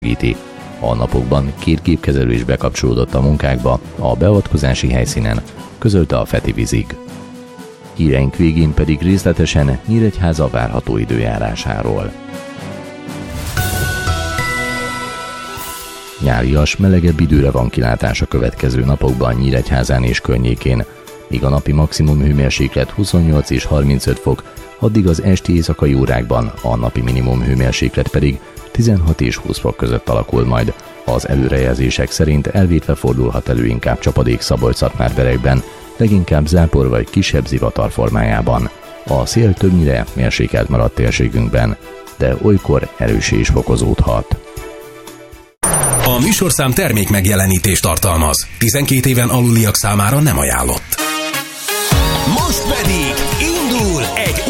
segíti. A napokban 2 gépkezelő is bekapcsolódott a munkákba a beavatkozási helyszínen, közölte a Feti Vízig. Híreink végén pedig részletesen Nyíregyháza várható időjárásáról. Nyárias, melegebb időre van kilátás a következő napokban Nyíregyházán és környékén, míg a napi maximum hőmérséklet 28 és 35 fok, addig az esti éjszakai órákban a napi minimum hőmérséklet pedig 16 és 20 fok között alakul majd. Az előrejelzések szerint elvétve fordulhat elő inkább csapadék Szabolcs-Szatmár-Berekben, leginkább zápor vagy kisebb zivatar formájában. A szél többnyire mérsékelt maradt térségünkben, de olykor erőssé is fokozódhat. A műsorszám termék megjelenítést tartalmaz. 12 éven aluliak számára nem ajánlott. Most pedig